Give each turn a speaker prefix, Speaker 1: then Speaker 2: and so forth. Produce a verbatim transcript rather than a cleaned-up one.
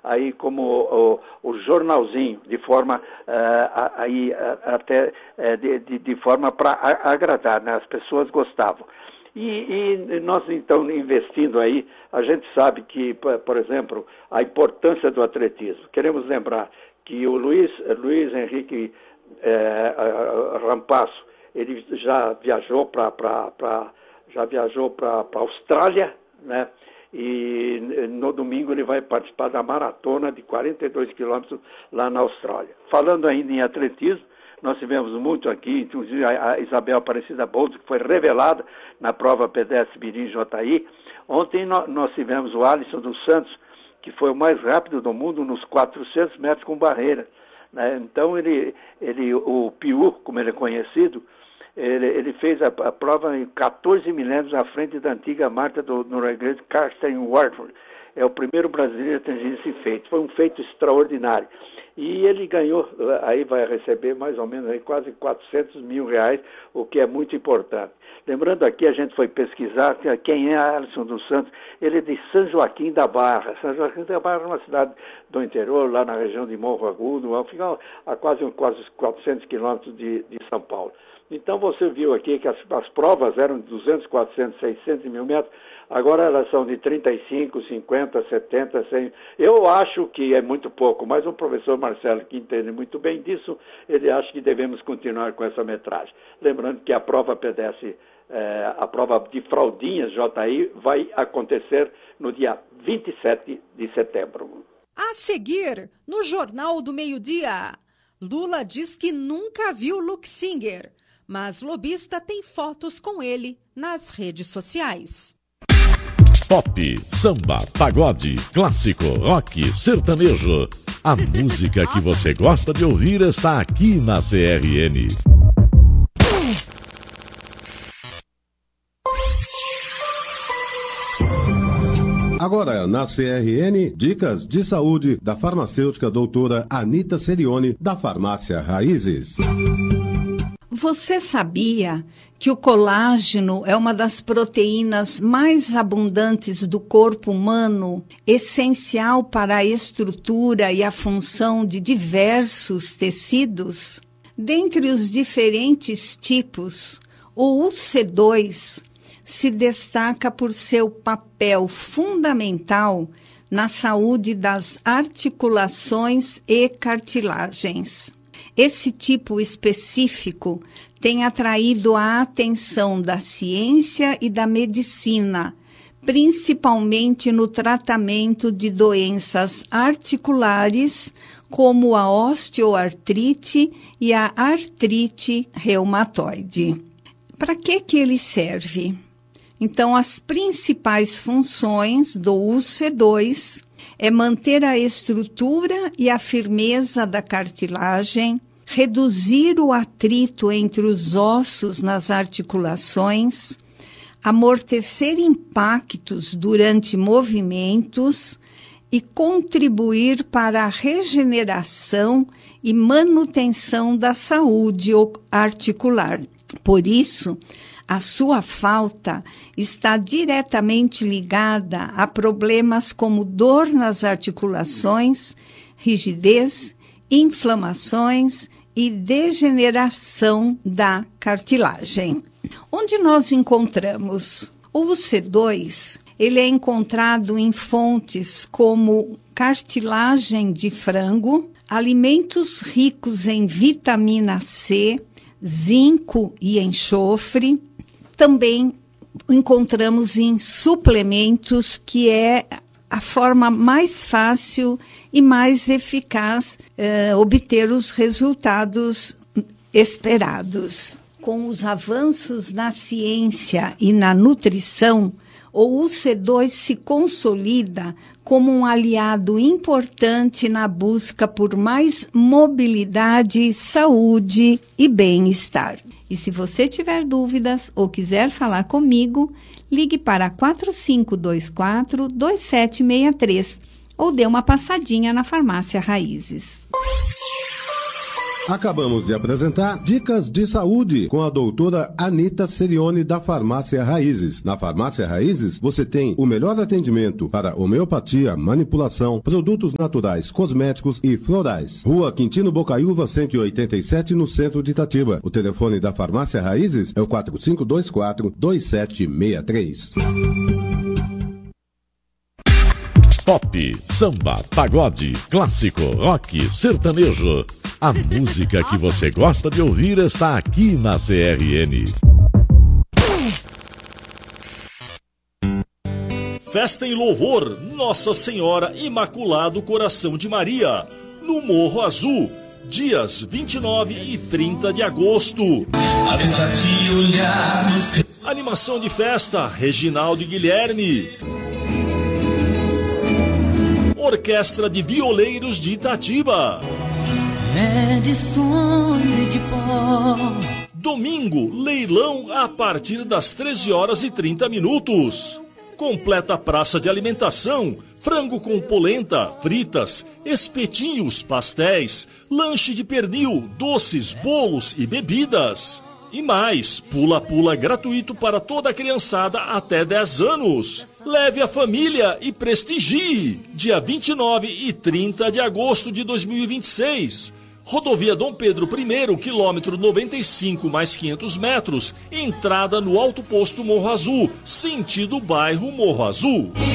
Speaker 1: aí como o, o jornalzinho, de forma uh, aí uh, até uh, de, de, de forma para agradar, né? As pessoas gostavam. E, e nós, então, investindo aí, a gente sabe que, por exemplo, a importância do atletismo. Queremos lembrar que o Luiz, Luiz Henrique eh, Rampasso, ele já viajou para já viajou para a Austrália, né? E no domingo ele vai participar da maratona de quarenta e dois quilômetros lá na Austrália. Falando ainda em atletismo, nós tivemos muito aqui, inclusive a Isabel Aparecida Boldo, que foi revelada na prova pedestre Mirim J I. Ontem nós tivemos o Alisson dos Santos, que foi o mais rápido do mundo nos quatrocentos metros com barreira, né? Então ele, ele, o Piu, como ele é conhecido, ele, ele fez a, a prova em quatorze milênios à frente da antiga marca do norueguês Karsten Wartford. É o primeiro brasileiro a atingir esse feito. Foi um feito extraordinário. E ele ganhou, aí vai receber mais ou menos aí quase quatrocentos mil reais, o que é muito importante. Lembrando aqui, a gente foi pesquisar quem é Alisson dos Santos. Ele é de São Joaquim da Barra. São Joaquim da Barra é uma cidade do interior, lá na região de Morro Agudo, fica a quase, quase quatrocentos quilômetros de, de São Paulo. Então você viu aqui que as, as provas eram de duzentos, quatrocentos, seiscentos mil metros, agora elas são de trinta e cinco, cinquenta, setenta, cem. Eu acho que é muito pouco, mas o professor Marcelo, que entende muito bem disso, ele acha que devemos continuar com essa metragem. Lembrando que a prova pedestre, eh, a prova de fraldinhas J I vai acontecer no dia vinte e sete de setembro.
Speaker 2: A seguir, no Jornal do Meio-Dia, Lula diz que nunca viu Luke Singer, mas lobista tem fotos com ele nas redes sociais.
Speaker 3: Pop, samba, pagode, clássico, rock, sertanejo. A música que você gosta de ouvir está aqui na C R N.
Speaker 4: Agora, na C R N, dicas de saúde da farmacêutica doutora Anita Serioni, da Farmácia Raízes.
Speaker 5: Você sabia que o colágeno é uma das proteínas mais abundantes do corpo humano, essencial para a estrutura e a função de diversos tecidos? Dentre os diferentes tipos, o U C dois se destaca por seu papel fundamental na saúde das articulações e cartilagens. Esse tipo específico tem atraído a atenção da ciência e da medicina, principalmente no tratamento de doenças articulares, como a osteoartrite e a artrite reumatoide. Para que que ele serve? Então, as principais funções do U C dois é manter a estrutura e a firmeza da cartilagem, reduzir o atrito entre os ossos nas articulações, amortecer impactos durante movimentos e contribuir para a regeneração e manutenção da saúde articular. Por isso, a sua falta está diretamente ligada a problemas como dor nas articulações, rigidez, inflamações e degeneração da cartilagem. Onde nós encontramos? O U C dois, ele é encontrado em fontes como cartilagem de frango, alimentos ricos em vitamina C, zinco e enxofre. Também encontramos em suplementos, que é a forma mais fácil e mais eficaz eh, obter os resultados esperados. Com os avanços na ciência e na nutrição, o U C dois se consolida como um aliado importante na busca por mais mobilidade, saúde e bem-estar. E se você tiver dúvidas ou quiser falar comigo, ligue para quatro cinco dois quatro, dois sete seis três ou dê uma passadinha na Farmácia Raízes.
Speaker 4: Acabamos de apresentar Dicas de Saúde com a doutora Anita Serione da Farmácia Raízes. Na Farmácia Raízes, você tem o melhor atendimento para homeopatia, manipulação, produtos naturais, cosméticos e florais. Rua Quintino Bocaiúva, cento e oitenta e sete, no centro de Itatiba. O telefone da Farmácia Raízes é o quatro cinco dois quatro, dois sete seis três.
Speaker 3: Pop, samba, pagode, clássico, rock, sertanejo. A música que você gosta de ouvir está aqui na C R N.
Speaker 6: Festa em louvor Nossa Senhora Imaculado Coração de Maria, no Morro Azul, dias vinte e nove e trinta de agosto. Animação de festa, Reginaldo e Guilherme. Orquestra de Violeiros de Itatiba.
Speaker 7: É de sonho e de pó.
Speaker 6: Domingo, leilão a partir das treze horas e trinta minutos. Completa praça de alimentação, frango com polenta, fritas, espetinhos, pastéis, lanche de pernil, doces, bolos e bebidas. E mais, pula-pula gratuito para toda a criançada até dez anos. Leve a família e prestigie. Dia vinte e nove e trinta de agosto de dois mil e vinte e seis. Rodovia Dom Pedro I, quilômetro noventa e cinco mais quinhentos metros. Entrada no Alto Posto Morro Azul, sentido bairro Morro Azul.